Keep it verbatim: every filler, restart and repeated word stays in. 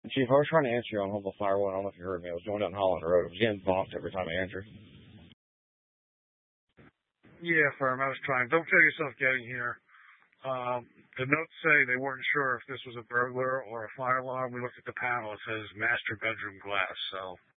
Chief, I was trying to answer you on Humble Firewall. I don't know if you heard me. I was going down Holland Road. I was getting bonked every time I answered. Yeah, firm. I was trying. Don't kill yourself getting here. Um, the notes say they weren't sure if this was a burglar or a fire alarm. We looked at the panel. It says master bedroom glass. So